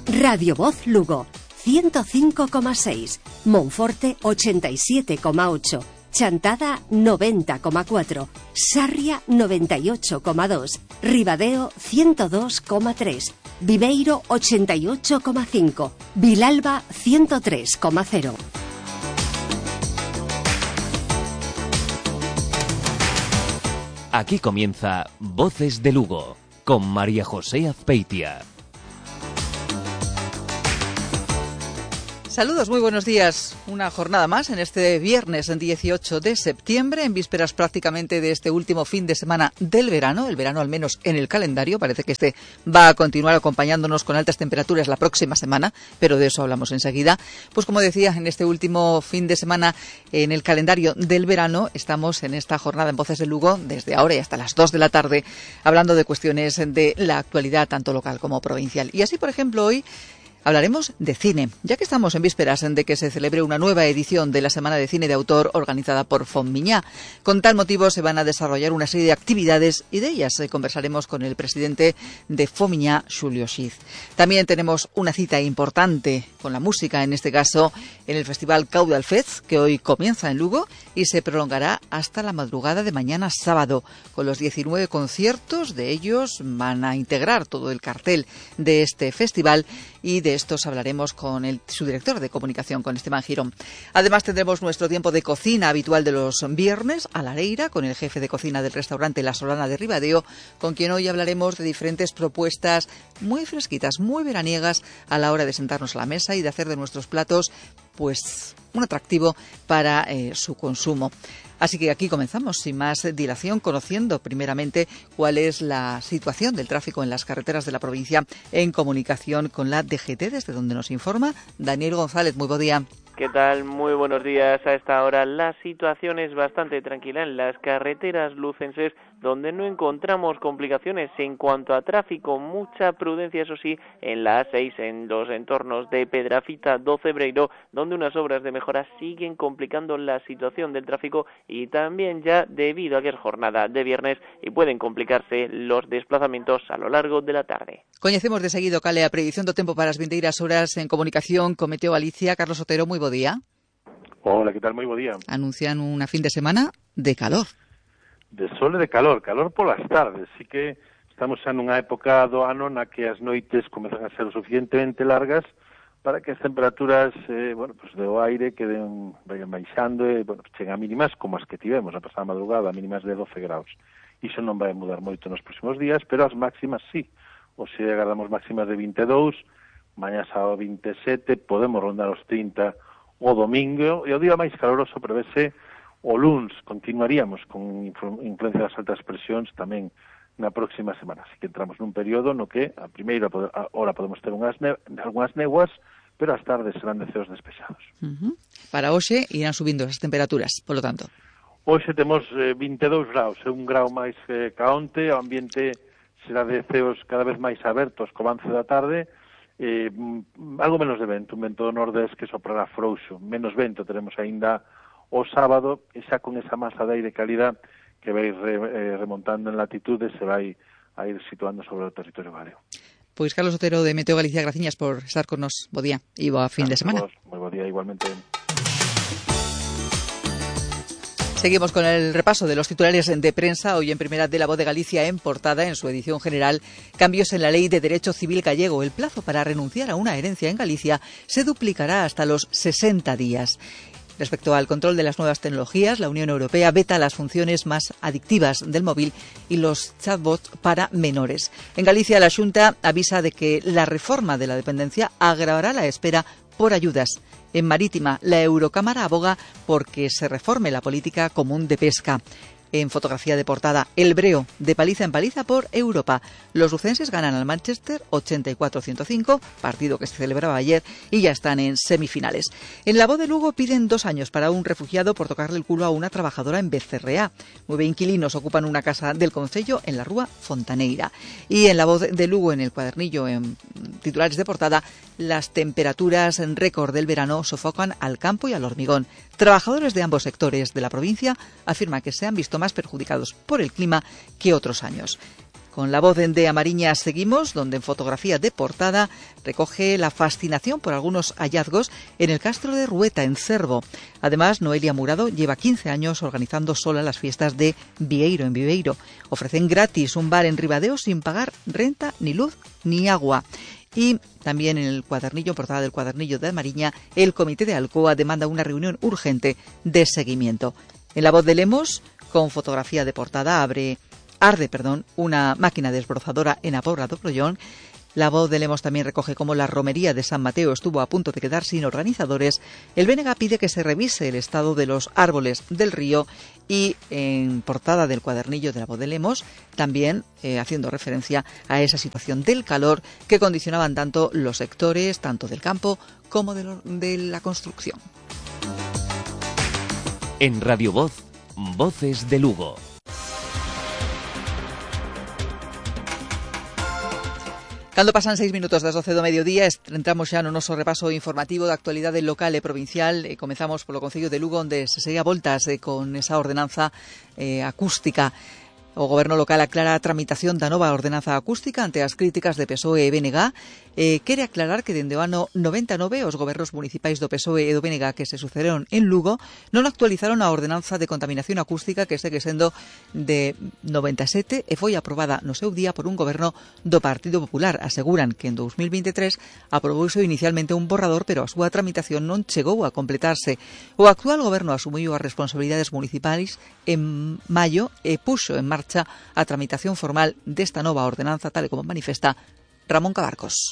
Radio Voz Lugo 105,6, Monforte 87,8, Chantada 90,4, Sarria 98,2, Ribadeo 102,3, Viveiro 88,5, Vilalba 103,0. Aquí comienza Voces de Lugo con María José Azpeitia. Saludos, muy buenos días. Una jornada más en este viernes 18 de septiembre, en vísperas prácticamente de este último fin de semana del verano. El verano, al menos en el calendario, parece que este va a continuar acompañándonos con altas temperaturas la próxima semana, pero de eso hablamos enseguida. Pues como decía, en este último fin de semana en el calendario del verano, estamos en esta jornada en Voces de Lugo, desde ahora y hasta las 2 de la tarde, hablando de cuestiones de la actualidad, tanto local como provincial. Y así, por ejemplo, hoy hablaremos de cine, ya que estamos en vísperas de que se celebre una nueva edición de la Semana de Cine de Autor organizada por Fonmiñá. Con tal motivo se van a desarrollar una serie de actividades y de ellas conversaremos con el presidente de Fonmiñá, Xulio Xiz. También tenemos una cita importante con la música, en este caso en el Festival Caudal Fest, que hoy comienza en Lugo y se prolongará hasta la madrugada de mañana sábado, con los 19 conciertos. De ellos van a integrar todo el cartel de este festival y de estos hablaremos con su director de comunicación, con Esteban Girón. Además tendremos nuestro tiempo de cocina habitual de los viernes a la Leira, con el jefe de cocina del restaurante La Solana de Ribadeo, con quien hoy hablaremos de diferentes propuestas muy fresquitas, muy veraniegas a la hora de sentarnos a la mesa y de hacer de nuestros platos pues un atractivo para su consumo. Así que aquí comenzamos, sin más dilación, conociendo primeramente cuál es la situación del tráfico en las carreteras de la provincia, en comunicación con la DGT, desde donde nos informa Daniel González. Muy buen día. ¿Qué tal? Muy buenos días. A esta hora la situación es bastante tranquila en las carreteras lucenses, donde no encontramos complicaciones en cuanto a tráfico. Mucha prudencia, eso sí, en la A6, en los entornos de Pedrafita do Cebreiro, donde unas obras de mejora siguen complicando la situación del tráfico y también ya debido a que es jornada de viernes y pueden complicarse los desplazamientos a lo largo de la tarde. Coñecemos de seguido cal é a predición do tempo para as vindeiras horas en comunicación con Meteo Galicia. Carlos Otero, moi bo día. Hola, ¿qué tal? Muy buen día. Anuncian una fin de semana de calor. De sol e de calor polas tardes. Sí que estamos xa nunha época do ano na que as noites comezan a ser o suficientemente largas para que as temperaturas, pues do aire vayan baixando e, chegan a mínimas como as que tivemos a pasada madrugada, a mínimas de 12 graus. Iso non vai mudar moito nos próximos días, pero as máximas sí. O sea, agardamos máximas de 22, mañá sábado 27, podemos rondar os 30 o domingo, e o día máis caloroso prevese o luns. Continuaríamos con influencia das altas presións tamén na próxima semana. Así que entramos nun período no que a primeira hora podemos ter algunhas néguas, pero as tardes serán de ceos despexados. Para hoxe irán subindo as temperaturas, polo tanto. Hoxe temos 22 graus, é un grau máis ca onte, o ambiente será de ceos cada vez máis abertos co avance da tarde, algo menos de vento, un vento do nordés que soprará frouxo, menos vento teremos aínda o sábado, e xa con esa masa de aire cálida que vai remontando en latitude, se vai a ir situando sobre o territorio galego. Pois Carlos Otero de Meteo Galicia, graciñas por estar con nos. Bo día e boa fin de semana. Moi bo día, igualmente. Seguimos con el repaso de los titulares de prensa. Hoy en primera de La Voz de Galicia, en portada, en su edición general, cambios en la Ley de Derecho Civil gallego. El plazo para renunciar a una herencia en Galicia se duplicará hasta los 60 días. Respecto al control de las nuevas tecnologías, la Unión Europea veta las funciones más adictivas del móvil y los chatbots para menores. En Galicia, la Xunta avisa de que la reforma de la dependencia agravará la espera por ayudas. En Marítima, la Eurocámara aboga porque se reforme la política común de pesca. En fotografía de portada, el Breo, de paliza en paliza por Europa. Los lucenses ganan al Manchester 84-105, partido que se celebraba ayer, y ya están en semifinales. En La Voz de Lugo piden 2 años para un refugiado por tocarle el culo a una trabajadora en Becerreá. 9 inquilinos ocupan una casa del concello en la Rúa Fontaneira. Y en La Voz de Lugo, en el cuadernillo, en titulares de portada, las temperaturas en récord del verano sofocan al campo y al hormigón. Trabajadores de ambos sectores de la provincia afirman que se han visto más perjudicados por el clima que otros años. Con La Voz de Amariña seguimos, donde en fotografía de portada recoge la fascinación por algunos hallazgos en el Castro de Rueta, en Cervo. Además, Noelia Murado lleva 15 años organizando sola las fiestas de Vieiro, en Viveiro. Ofrecen gratis un bar en Ribadeo sin pagar renta, ni luz, ni agua. Y también en el cuadernillo, portada del cuadernillo de Amariña, el Comité de Alcoa demanda una reunión urgente de seguimiento. En La Voz de Lemos, con fotografía de portada, arde una máquina desbrozadora en Apobrado Prollón. La Voz de Lemos también recoge cómo la romería de San Mateo estuvo a punto de quedar sin organizadores. El BNG pide que se revise el estado de los árboles del río. Y en portada del cuadernillo de La Voz de Lemos, también haciendo referencia a esa situación del calor que condicionaban tanto los sectores, tanto del campo como de la construcción. En Radio Voz, Voces de Lugo. Cando pasan 6 minutos das 12 do mediodía, entramos xa no noso repaso informativo da actualidade local e provincial. Comezamos polo Concello de Lugo, onde se segue a voltas con esa ordenanza acústica. O Goberno local aclara a tramitación da nova ordenanza acústica ante as críticas de PSOE e BNG. Quere aclarar que dende o ano 99 os gobernos municipais do PSOE e do BNG que se sucederon en Lugo non actualizaron a ordenanza de contaminación acústica que segue sendo de 97 e foi aprobada no seu día por un goberno do Partido Popular. Aseguran que en 2023 aprobouse inicialmente un borrador, pero a súa tramitación non chegou a completarse. O actual goberno asumiu as responsabilidades municipais en maio e puxo en marcha a tramitación formal desta nova ordenanza, tal e como manifesta Ramón Cabarcos.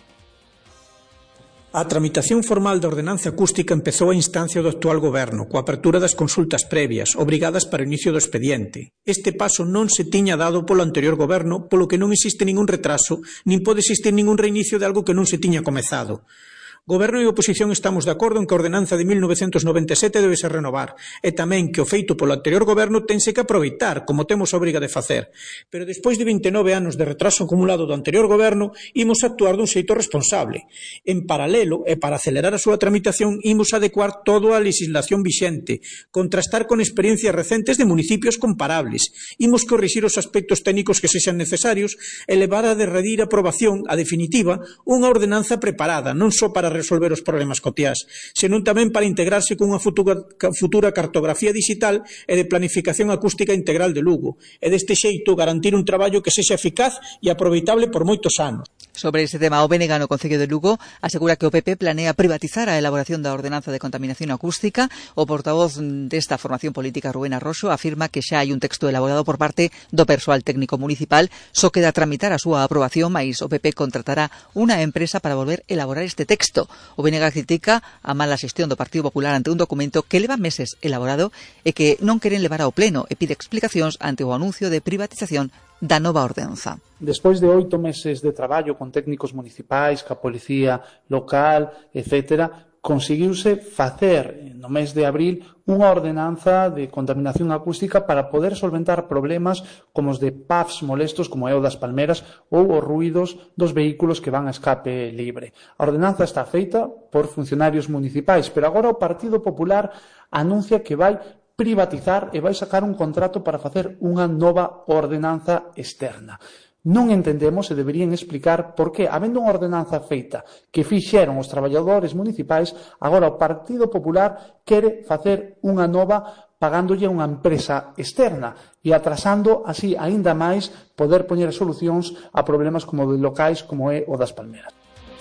A tramitación formal da ordenanza acústica empezou a instancia do actual goberno, coa apertura das consultas previas, obrigadas para o inicio do expediente. Este paso non se tiña dado polo anterior goberno, polo que non existe ningún retraso, nin pode existir ningún reinicio de algo que non se tiña comezado. Goberno e oposición estamos de acordo en que a ordenanza de 1997 debe ser renovar e tamén que o feito polo anterior goberno tense que aproveitar, como temos a obriga de facer. Pero despois de 29 anos de retraso acumulado do anterior goberno, imos actuar dun xeito responsable. En paralelo, e para acelerar a súa tramitación, imos adecuar toda a legislación vixente, contrastar con experiencias recentes de municipios comparables. Imos corrixir os aspectos técnicos que sexan necesarios e levar a derradeira aprobación, a definitiva, unha ordenanza preparada, non só para resolver os problemas cotiás, senón tamén para integrarse cunha futura cartografía digital e de planificación acústica integral de Lugo, e deste xeito garantir un traballo que sexa eficaz e aproveitable por moitos anos. Sobre ese tema, o BNG no Concello de Lugo asegura que o PP planea privatizar a elaboración da ordenanza de contaminación acústica. O portavoz desta formación política, Rubén Arroxo, afirma que xa hai un texto elaborado por parte do persoal técnico municipal, só queda tramitar a súa aprobación, mais o PP contratará unha empresa para volver a elaborar este texto. O BNG critica a mala xestión do Partido Popular ante un documento que leva meses elaborado e que non queren levar ao pleno, e pide explicacións ante o anuncio de privatización da nova ordenanza. Despois de 8 meses de traballo con técnicos municipais, ca policía local, etc., conseguiuse facer no mes de abril unha ordenanza de contaminación acústica para poder solventar problemas como os de PAFs molestos como é o das palmeras ou os ruídos dos vehículos que van a escape libre. A ordenanza está feita por funcionarios municipais, pero agora o Partido Popular anuncia que vai privatizar e vai sacar un contrato para facer unha nova ordenanza externa. Non entendemos e deberían explicar por que, habendo unha ordenanza feita que fixeron os traballadores municipais, agora o Partido Popular quere facer unha nova pagándolle unha empresa externa e atrasando así aínda máis poder poñer solucións a problemas como de locais como é o das palmeras.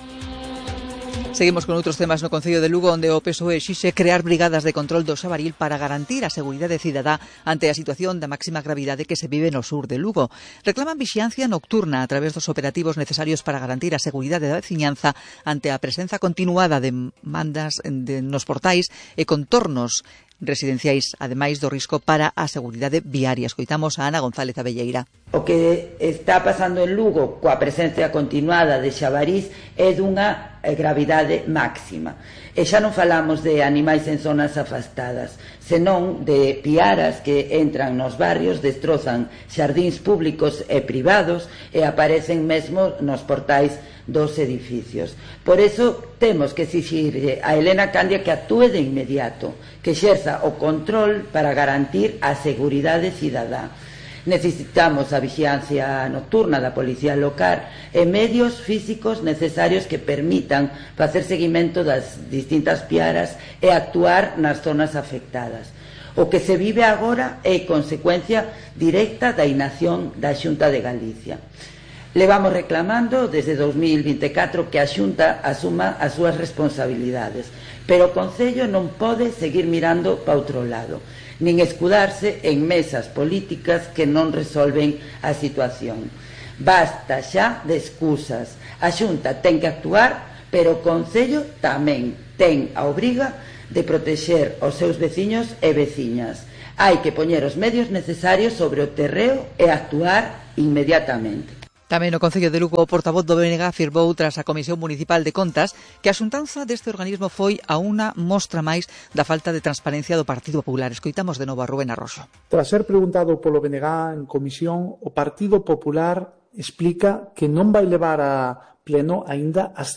Seguimos con outros temas no Concello de Lugo, onde o PSOE exixe crear brigadas de control do Xabaril para garantir a seguridade cidadá ante a situación da máxima gravidade que se vive no sur de Lugo. Reclaman vixiancia nocturna a través dos operativos necesarios para garantir a seguridade da veciñanza ante a presenza continuada de mandas nos portais e contornos residenciais, ademais do risco para a seguridade viaria. Escoitamos a Ana González Abelleira. O que está pasando en Lugo coa presencia continuada de xabarís é dunha gravidade máxima. E xa non falamos de animais en zonas afastadas, senón de piaras que entran nos barrios, destrozan xardíns públicos e privados e aparecen mesmo nos portais dos edificios. Por eso temos que exixir a Elena Candia que actúe de inmediato, que exerza o control para garantir a seguridade cidadá. Necesitamos a vigilancia nocturna da Policía Local e medios físicos necesarios que permitan facer seguimento das distintas piaras e actuar nas zonas afectadas. O que se vive agora é consecuencia directa da inacción da Xunta de Galicia. Levamos reclamando desde 2024 que a Xunta asuma as súas responsabilidades, pero o Concello non pode seguir mirando para outro lado, nin escudarse en mesas políticas que non resolven a situación. Basta xa de excusas. A Xunta ten que actuar, pero o Concello tamén ten a obriga de protexer os seus veciños e veciñas. Hai que poñer os medios necesarios sobre o terreo e actuar inmediatamente. Tamén no Concello de Lugo, o portavoz do BNG afirmou tras a Comisión Municipal de Contas que a xuntanza deste organismo foi a unha mostra máis da falta de transparencia do Partido Popular. Escoitamos de novo a Rubén Arroxo. Tras ser preguntado polo BNG en comisión, o Partido Popular explica que non vai levar a pleno aínda as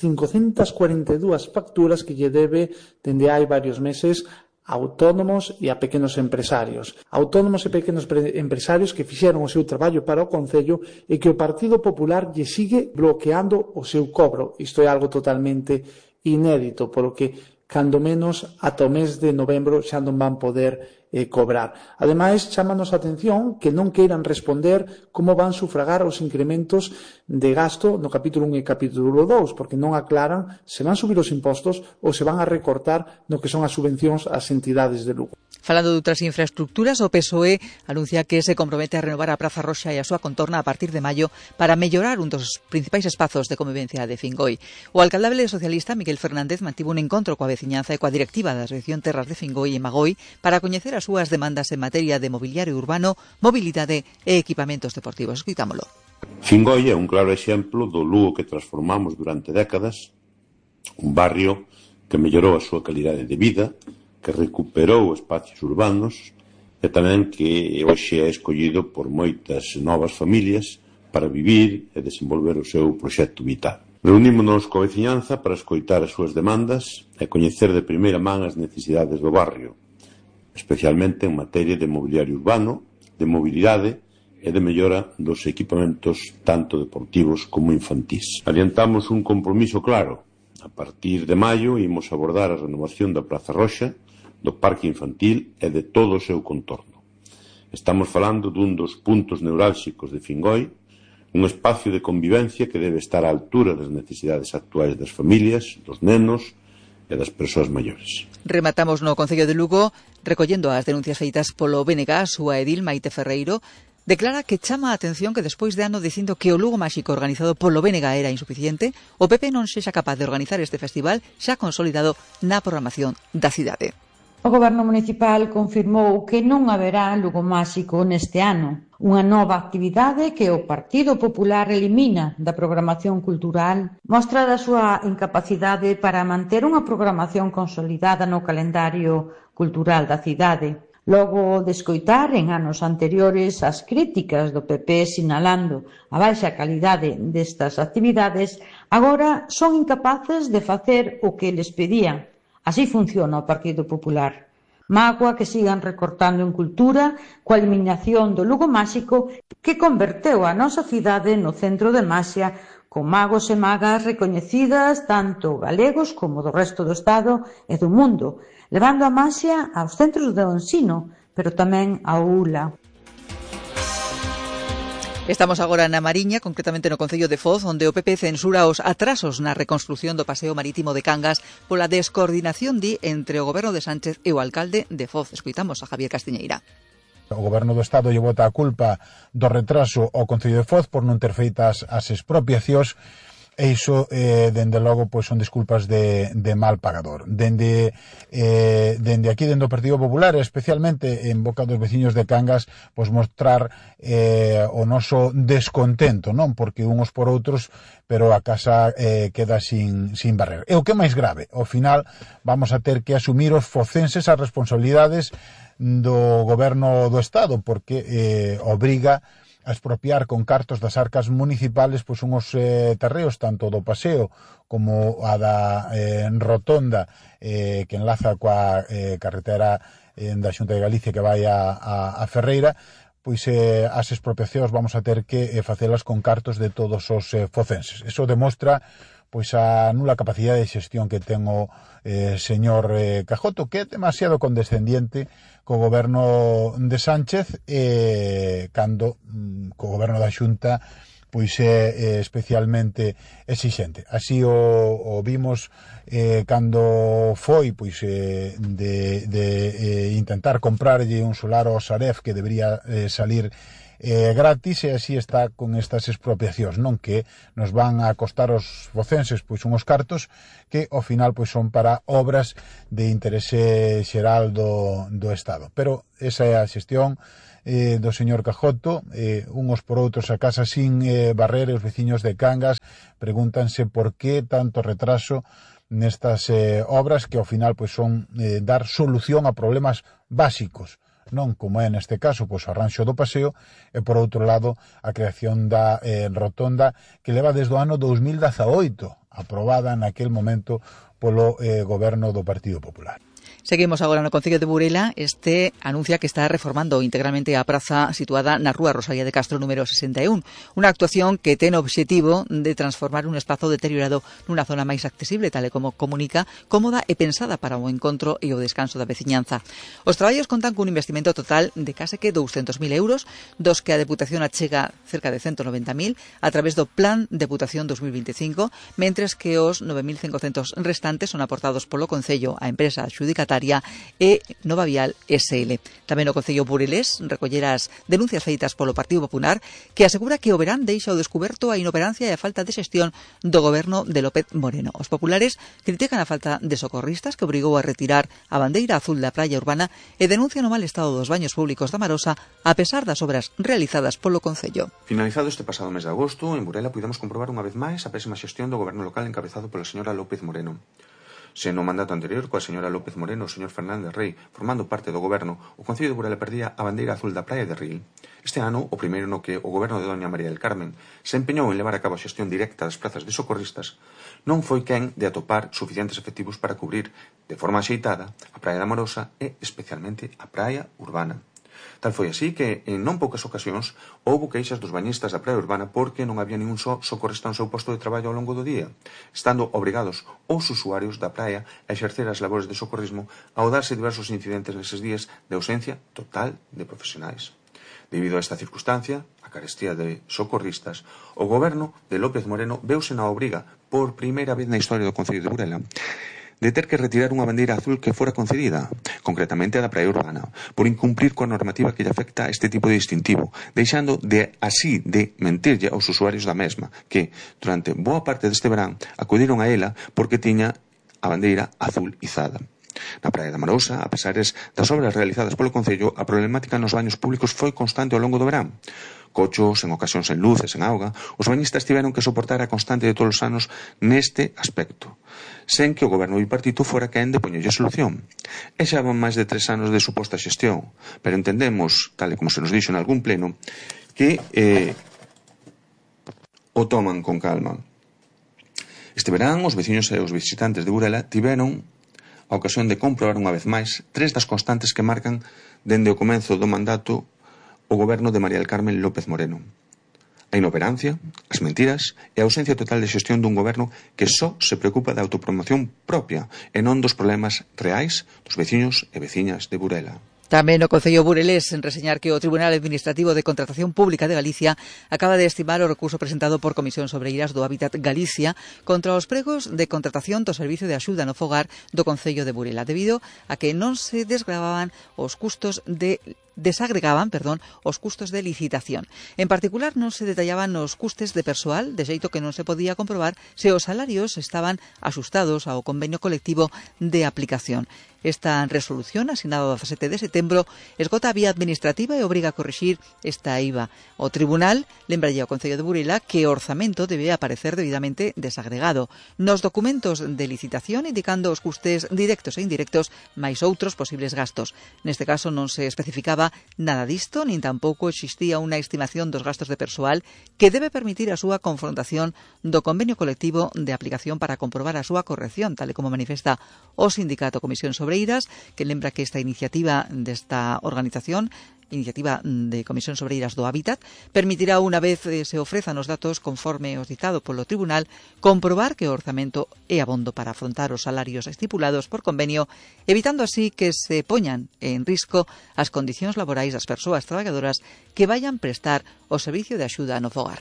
542 facturas que lle debe dende hai varios meses a autónomos e a pequenos empresarios. Autónomos e pequenos empresarios que fixeron o seu traballo para o Concello e que o Partido Popular lle sigue bloqueando o seu cobro. Isto é algo totalmente inédito, polo que, cando menos, ata o mes de novembro xa non van poder cobrar. Ademais, chámanos a atención que non queiran responder como van sufragar os incrementos de gasto no capítulo 1 e capítulo 2, porque non aclaran se van subir os impostos ou se van a recortar no que son as subvencións ás entidades de Lugo. Falando de outras infraestructuras, o PSOE anuncia que se compromete a renovar a Praza Roxa e a súa contorna a partir de maio para mellorar un dos principais espazos de convivencia de Fingoi. O alcaldable socialista Miguel Fernández mantivo un encontro coa veciñanza e coa directiva da Asociación Terras de Fingoi e Magoi para coñecer as súas demandas en materia de mobiliario urbano, mobilidade e equipamentos deportivos. Escuitámolo. Fingoi é un claro exemplo do Lugo que transformamos durante décadas, un barrio que mellorou a súa calidade de vida, que recuperou espacios urbanos e tamén que hoxe é escollido por moitas novas familias para vivir e desenvolver o seu proxecto vital. Reunímonos coa veciñanza para escoitar as súas demandas e coñecer de primeira man as necesidades do barrio, especialmente en materia de mobiliario urbano, de mobilidade e de mellora dos equipamentos tanto deportivos como infantís. Adiantamos un compromiso claro. A partir de maio imos abordar a renovación da Praza Roxa, do parque infantil e de todo o seu contorno. Estamos falando dun dos puntos neurálxicos de Fingoi, un espacio de convivencia que debe estar á altura das necesidades actuais das familias, dos nenos e das persoas maiores. Rematamos no Concello de Lugo recollendo as denuncias feitas polo BNG. A súa edil Maite Ferreiro declara que chama a atención que despois de ano dicindo que o Lugo Máxico organizado polo BNG era insuficiente, o PP non sexa capaz de organizar este festival xa consolidado na programación da cidade. O Goberno Municipal confirmou que non haberá Lugo Máxico neste ano, unha nova actividade que o Partido Popular elimina da programación cultural, mostra da súa incapacidade para manter unha programación consolidada no calendario cultural da cidade. Logo de escoitar en anos anteriores as críticas do PP sinalando a baixa calidade destas actividades, agora son incapaces de facer o que les pedían. Así funciona o Partido Popular. Mágoa que sigan recortando en cultura coa eliminación do Lugo Máxico que converteu a nosa cidade no centro de maxia con magos e magas recoñecidas tanto galegos como do resto do Estado e do mundo, levando a maxia aos centros de ensino, pero tamén ao ULA. Estamos agora na Mariña, concretamente no Concello de Foz, onde o PP censura os atrasos na reconstrución do paseo marítimo de Cangas pola descoordinación entre o Goberno de Sánchez e o alcalde de Foz. Escoitamos a Javier Castiñeira. O Goberno do Estado lle bota a culpa do retraso ao Concello de Foz por non ter feitas as expropiacións. E iso, dende logo, pois son desculpas de mal pagador. Dende aquí, dende o Partido Popular, especialmente en boca dos veciños de Cangas, pois mostrar o noso descontento, non? Porque unhos por outros, pero a casa queda sin barrer. E o que é máis grave, ao final vamos a ter que asumir os focenses as responsabilidades do Goberno do Estado, porque obriga a expropiar con cartos das arcas municipales pois unhos terreos tanto do paseo como a da rotonda que enlaza coa carretera da Xunta de Galicia que vai a Ferreira, pois as expropiacións vamos a ter que facelas con cartos de todos os focenses. Eso demostra pois a nula capacidade de xestión que ten o señor Cajoto, que é demasiado condescendiente co goberno de Sánchez, cando co goberno da Xunta pois é especialmente exixente. Así o vimos cando foi pois de intentar comprarlle un solar ao Saref que debería salir gratis, e así está con estas expropiacións, non, que nos van a costar os vocenses pois unhos cartos que ao final pois son para obras de interese xeral do Estado. Pero esa é a xestión do señor Cajoto. Unhos por outros a casa sin barrer, os veciños de Cangas pregúntanse por que tanto retraso nestas obras que ao final pois son dar solución a problemas básicos, non como é neste caso pois o arranxo do paseo, e por outro lado a creación da rotonda que leva desde o ano 2018 aprobada naquel momento polo goberno do Partido Popular. Seguimos agora no Concello de Burela. Este anuncia que está reformando integralmente a praza situada na Rúa Rosalía de Castro número 61. Unha actuación que ten o obxectivo de transformar un espazo deteriorado nunha zona máis accesible, tal e como comunica, cómoda e pensada para o encontro e o descanso da veciñanza. Os traballos contan cun investimento total de case que 200.000 euros, dos que a Deputación achega cerca de 190.000 a través do Plan Deputación 2025, mentres que os 9.500 restantes son aportados polo Concello á empresa adxudicataria e Nova Vial SL. Tamén o Concello burelés recollera as denuncias feitas polo Partido Popular, que asegura que o verán deixa ao descuberto a inoperancia e a falta de xestión do goberno de López Moreno. Os populares critican a falta de socorristas que obrigou a retirar a bandeira azul da praia urbana e denuncian o mal estado dos baños públicos da Marosa a pesar das obras realizadas polo Concello. Finalizado este pasado mes de agosto, en Burela pudemos comprobar unha vez máis a pésima xestión do goberno local encabezado pola señora López Moreno. Se no mandato anterior, coa señora López Moreno e o señor Fernández Rey formando parte do goberno, o Concello de Burela perdía a bandeira azul da praia de Ril. Este ano, o primeiro no que o goberno de doña María del Carmen se empeñou en levar a cabo a xestión directa das plazas de socorristas, non foi quen de atopar suficientes efectivos para cubrir de forma axeitada a praia da Marosa e especialmente a praia urbana. Tal foi así que, en non poucas ocasións, houbo queixas dos bañistas da praia urbana porque non había ningún só socorrista no seu posto de traballo ao longo do día, estando obrigados os usuarios da praia a exercer as labores de socorrismo ao darse diversos incidentes neses días de ausencia total de profesionais. Debido a esta circunstancia, a carestía de socorristas, o goberno de López Moreno veuse na obriga, por primeira vez na historia do Concello de Burela, de ter que retirar unha bandeira azul que fora concedida, concretamente a da praia urbana, por incumprir coa normativa que lle afecta a este tipo de distintivo, deixando de así de mentirlle aos usuarios da mesma, que, durante boa parte deste verán, acudiron a ela porque tiña a bandeira azul izada. Na praia da Marosa, a pesares das obras realizadas polo Concello, a problemática nos baños públicos foi constante ao longo do verán. Cochos, en ocasións en luz e sen auga, os bañistas tiveron que soportar a constante de todos os anos neste aspecto, sen que o goberno bipartito fora quen de poñerlle solución. E xa van máis de 3 anos de suposta xestión, pero entendemos, tal e como se nos dixo en algún pleno, que o toman con calma. Este verán, os veciños e os visitantes de Burela tiveron a ocasión de comprobar unha vez máis 3 das constantes que marcan dende o comezo do mandato o goberno de María del Carmen López Moreno. A inoperancia, as mentiras e a ausencia total de xestión dun goberno que só se preocupa da autopromoción propia e non dos problemas reais dos veciños e veciñas de Burela. Tamén o Concello burelés en reseñar que o Tribunal Administrativo de Contratación Pública de Galicia acaba de estimar o recurso presentado por Comisión sobre Iras do Hábitat Galicia contra os pregos de contratación do Servicio de Axuda no Fogar do Concello de Burela, debido a que non se desgravaban os custos desagregaban os custos de licitación. En particular, non se detallaban os custes de persoal, de xeito que non se podía comprobar se os salarios estaban axustados ao convenio colectivo de aplicación. Esta resolución, asinada o 17 de setembro, esgota a vía administrativa e obriga a corrixir esta IVA. O Tribunal lembralle ao Concello de Burela que o orzamento debe aparecer debidamente desagregado nos documentos de licitación, indicando os custes directos e indirectos máis outros posibles gastos. Neste caso non se especificaba constaba nada disto, nin tampouco existía unha estimación dos gastos de persoal que debe permitir a súa confrontación do convenio colectivo de aplicación para comprobar a súa corrección, tal e como manifesta o sindicato Comisións Obreiras, que lembra que esta iniciativa desta organización, iniciativa de Comisións Obreiras do Hábitat, permitirá, unha vez se ofrezan os datos conforme os ditado polo Tribunal, comprobar que o orzamento é abondo para afrontar os salarios estipulados por convenio, evitando así que se poñan en risco as condicións laborais das persoas traballadoras que vayan prestar o servicio de axuda no fogar.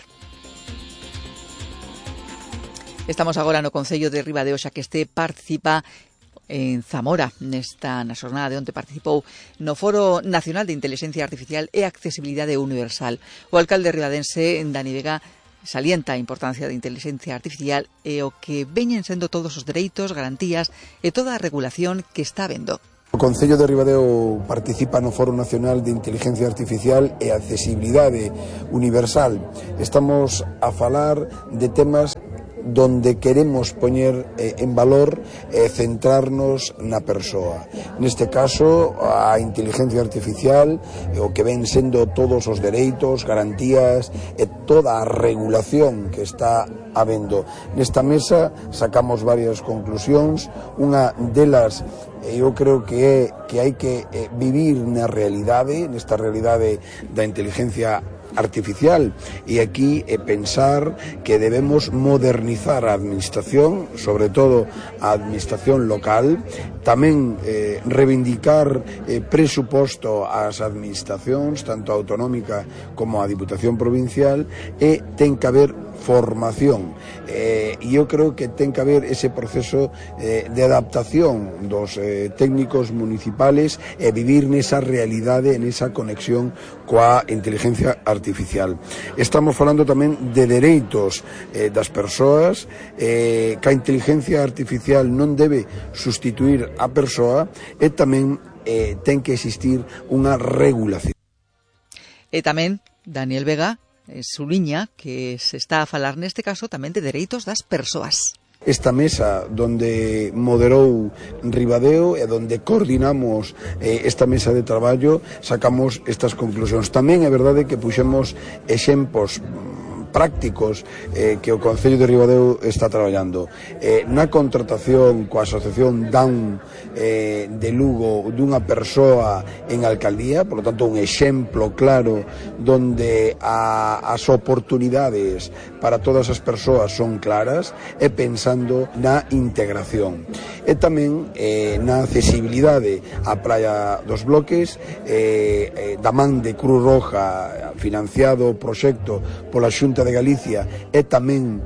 Estamos agora no Concello de Ribadeo, xa que este participa en Zamora, na xornada de onte participou no Foro Nacional de Intelixencia Artificial e Accesibilidade Universal. O alcalde ribadense, Dani Vega, salienta a importancia da intelixencia artificial e o que veñen sendo todos os dereitos, garantías e toda a regulación que está habendo. O Concello de Ribadeo participa no Foro Nacional de Inteligencia Artificial e Accesibilidade Universal. Estamos a falar de temas donde queremos poñer en valor e centrarnos na persoa. Neste caso, a inteligencia artificial, o que ven sendo todos os dereitos, garantías e toda a regulación que está habendo. Nesta mesa sacamos varias conclusións. Unha delas, eu creo que é que hai que vivir na realidade, nesta realidade da inteligencia artificial, e aquí pensar que debemos modernizar a administración, sobre todo a administración local, tamén reivindicar presuposto ás administracións, tanto a autonómica como a Diputación Provincial, e ten que haber formación, e eu creo que ten que haber ese proceso de adaptación dos técnicos municipales e vivir nesa realidade, nesa conexión coa inteligencia artificial. Estamos falando tamén de dereitos das persoas, que a inteligencia artificial non debe sustituir a persoa, e tamén ten que existir unha regulación. E tamén Daniel Vega suliña que se está a falar neste caso tamén de dereitos das persoas. Esta mesa donde moderou Ribadeo e donde coordinamos esta mesa de traballo, sacamos estas conclusións. Tamén é verdade que puxemos exemplos prácticos que o Concello de Ribadeo está traballando. Na contratación coa Asociación Down de Lugo dunha persoa en alcaldía, por lo tanto un exemplo claro donde as oportunidades para todas as persoas son claras, e pensando na integración. E tamén na accesibilidade á Praia dos Bloques, da man de Cruz Roja, financiado o proxecto pola Xunta de Galicia, e tamén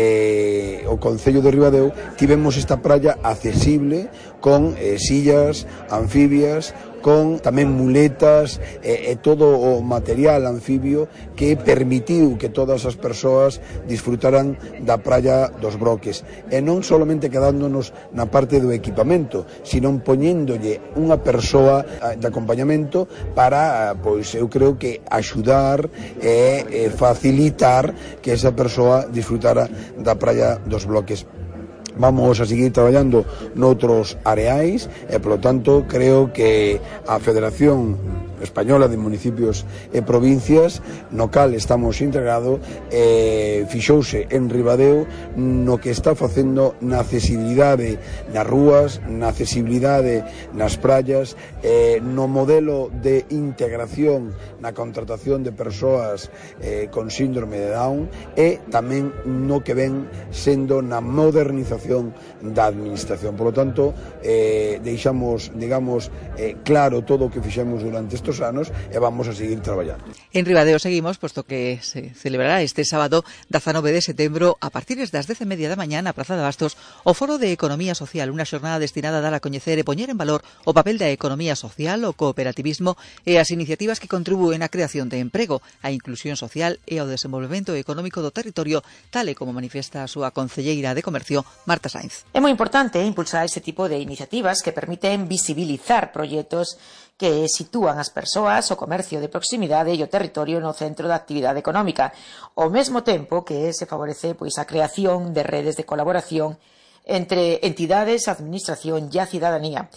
o Concello de Ribadeo, tivemos esta praia accesible con sillas anfibias, con tamén muletas e todo o material anfibio que permitiu que todas as persoas disfrutaran da praia dos Bloques, e non solamente quedándonos na parte do equipamento, sino poñéndolle unha persoa de acompañamento para, pois eu creo que axudar e facilitar que esa persoa disfrutara da praia dos Bloques. Vamos a seguir traballando noutros areais e, polo tanto, creo que a Federación Española de Municipios e Provincias, no cal estamos integrados, fixouse en Ribadeo no que está facendo na accesibilidade nas rúas, na accesibilidade nas praias, no modelo de integración na contratación de persoas con síndrome de Down, e tamén no que ven sendo na modernización da administración. Por lo tanto, deixamos, digamos, claro todo o que fixemos durante estes anos, e vamos a seguir traballando. En Ribadeo seguimos, posto que se celebrará este sábado 19 de setembro a partir das 10:30 da mañá na Praza de Bastos o Foro de Economía Social, unha xornada destinada a dar a coñecer e poñer en valor o papel da economía social, o cooperativismo e as iniciativas que contribúen á creación de emprego, á inclusión social e ao desenvolvemento económico do territorio, tal e como manifesta a súa concelleira de Comercio, Marta Sainz. É moi importante impulsar ese tipo de iniciativas que permiten visibilizar proxectos que sitúan as persoas, o comercio de proximidade e o territorio no centro da actividade económica, ao mesmo tempo que se favorece a creación de redes de colaboración entre entidades, administración e a cidadanía.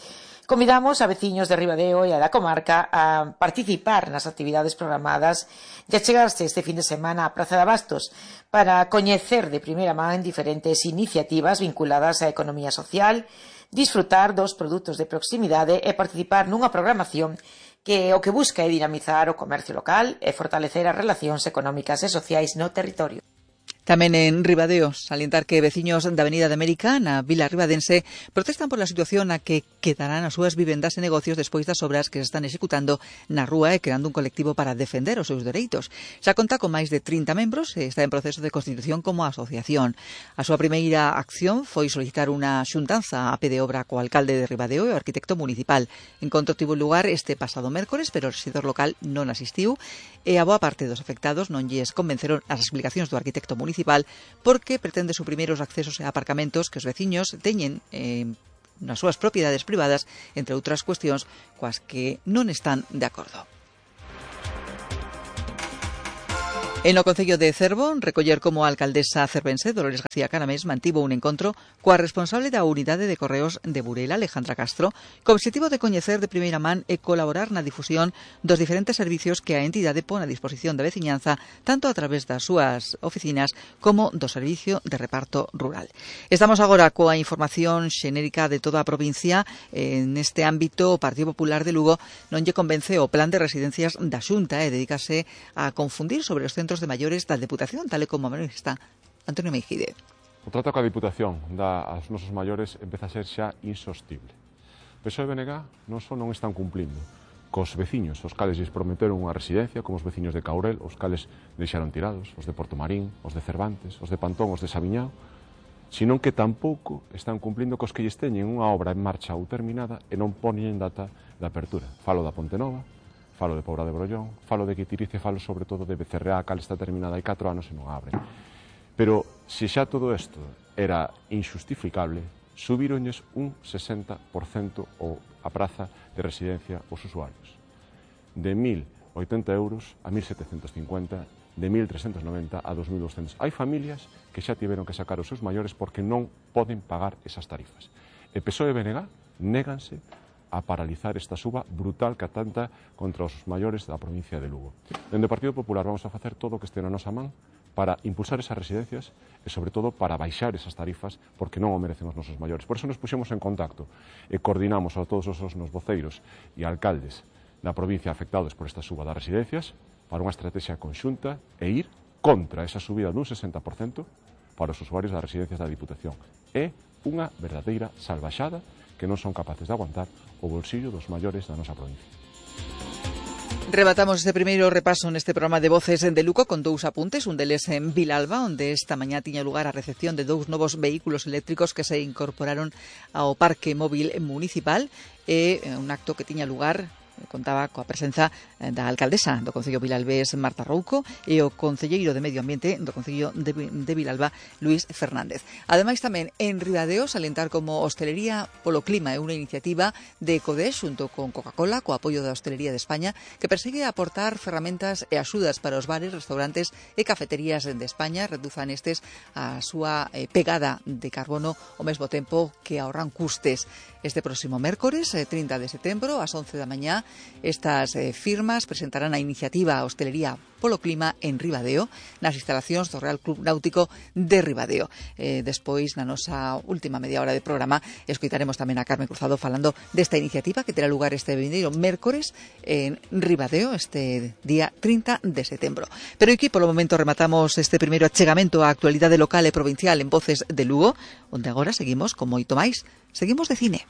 Convidamos a veciños de Ribadeo e a da comarca a participar nas actividades programadas e a chegarse este fin de semana á Praza de Abastos para coñecer de primeira man diferentes iniciativas vinculadas á economía social, disfrutar dos produtos de proximidade e participar nunha programación que o que busca é dinamizar o comercio local e fortalecer as relacións económicas e sociais no territorio. Tamén en Ribadeo, salientar que veciños da Avenida de América, na Vila Ribadense, protestan por la situación a que quedarán as súas vivendas e negocios despois das obras que se están executando na rúa e creando un colectivo para defender os seus dereitos. Xa conta con máis de 30 membros e está en proceso de constitución como asociación. A súa primeira acción foi solicitar unha xuntanza a pé de obra co alcalde de Ribadeo e o arquitecto municipal. Encontro tivo lugar este pasado mércores, pero o rexedor local non asistiu e a boa parte dos afectados non lles convenceron as explicacións do arquitecto municipal porque pretende suprimir os accesos e aparcamentos que os veciños teñen nas súas propiedades privadas, entre outras cuestións coas que non están de acordo. En o Concello de Cervo, recoller como a alcaldesa cervense Dolores García Caramés mantivo un encontro coa responsable da unidade de correos de Burela, Alejandra Castro, co obxectivo de coñecer de primeira man e colaborar na difusión dos diferentes servicios que a entidade pon a disposición da veciñanza, tanto a través das súas oficinas como do Servicio de Reparto Rural. Estamos agora coa información xenérica de toda a provincia. Neste ámbito, o Partido Popular de Lugo non lle convence o plan de residencias da Xunta e dedícase a confundir sobre os centros de maiores da Deputación, tal e como está Antonio Meijide. O trato coa Deputación aos nosos maiores empeza a ser xa insostible. PSOE e BNG non só non están cumplindo cos veciños, os cales lles prometeron unha residencia, como os veciños de Caurel, os cales deixaron tirados, os de Portomarín, os de Cervantes, os de Pantón, os de Sabiñao, senón que tampouco están cumplindo cos que lles teñen unha obra en marcha ou terminada e non poñen data de apertura. Falo da Ponte Nova, falo de Pobra de Brollón, falo de Quitirice, falo sobre todo de Becerreá, cal está terminada hai 4 anos e non abre. Pero se xa todo isto era injustificable, subíronlles un 60% a praza de residencia aos usuarios. De 1.080 euros a 1.750, de 1.390 a 2.200. Hai familias que xa tiveron que sacar os seus maiores porque non poden pagar esas tarifas. E PSOE e BNG néganse a paralizar esta suba brutal que atenta contra os maiores da provincia de Lugo. Dende o Partido Popular vamos a facer todo o que este na nosa man para impulsar esas residencias e, sobre todo, para baixar esas tarifas porque non o merecen os nosos maiores. Por eso nos puxemos en contacto e coordinamos a todos os nos voceiros e alcaldes da provincia afectados por esta suba das residencias para unha estrategia conxunta e ir contra esa subida dun 60% para os usuarios das residencias da Diputación. É unha verdadeira salvaxada que non son capaces de aguantar o bolsillo dos maiores da nosa provincia. Rematamos este primeiro repaso neste programa de Voces de Lugo con 2 apuntes, un deles en Vilalba, onde esta mañá tiña lugar a recepción de 2 novos vehículos eléctricos que se incorporaron ao Parque Móvil Municipal e un acto que tiña lugar contaba coa presenza da alcaldesa do Concello Vilalbés, Marta Rouco, e o concelleiro de Medio Ambiente do Concello de Vilalba, Luís Fernández. Ademais, tamén en Ribadeo, salientar como Hostelería polo Clima é unha iniciativa de Codex xunto con Coca-Cola, co apoio da Hostelería de España, que persegue aportar ferramentas e axudas para os bares, restaurantes e cafeterías de España, reduzan estes a súa pegada de carbono ao mesmo tempo que ahorran custes. Este próximo mércores, 30 de setembro, ás 11 da mañá, estas firmas presentarán a iniciativa Hostelería polo Clima en Ribadeo, nas instalacións do Real Club Náutico de Ribadeo. Despois, na nosa última media hora de programa, escoitaremos tamén a Carmen Cruzado falando desta iniciativa que terá lugar este vindeiro mércores en Ribadeo, este día 30 de setembro. Pero aquí, polo momento, rematamos este primeiro achegamento á actualidade local e provincial en Voces de Lugo, onde agora seguimos con moito máis. Seguimos de cine.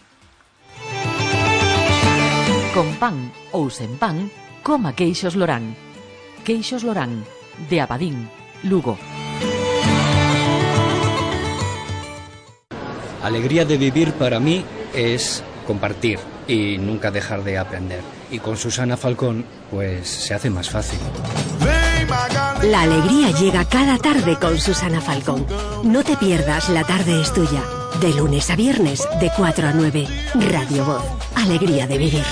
Con pan ou sen pan, coma queixos Lorán. Queixos Lorán, de Abadín, Lugo. Alegría de vivir para mí es compartir y nunca dejar de aprender. Y con Susana Falcón, pues se hace más fácil. La alegría llega cada tarde con Susana Falcón. No te pierdas La tarde es tuya. De lunes a viernes, de 4 a 9. Radio Voz. Alegría de vivir.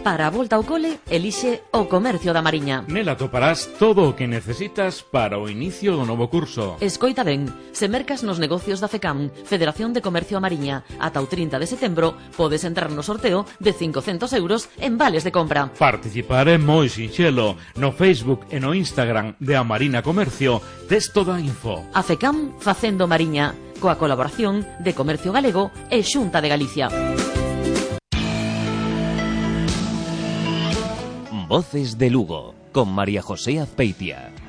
Para a volta ao cole, elixe o Comercio da Mariña. Nela toparás todo o que necesitas para o inicio do novo curso. Escoita ben, se mercas nos negocios da FECAM, Federación de Comercio a Mariña, ata o 30 de setembro, podes entrar no sorteo de 500 euros en vales de compra. Participar é moi sinxelo. No Facebook e no Instagram de A Marina Comercio tes toda a info. A FECAM facendo Mariña, coa colaboración de Comercio Galego e Xunta de Galicia. Voces de Lugo, con María José Azpeitia.